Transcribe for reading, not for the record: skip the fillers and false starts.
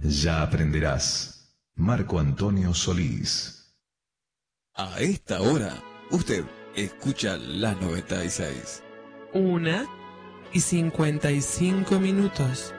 Ya aprenderás. Marco Antonio Solís. A esta hora, usted escucha la 96. 1:55.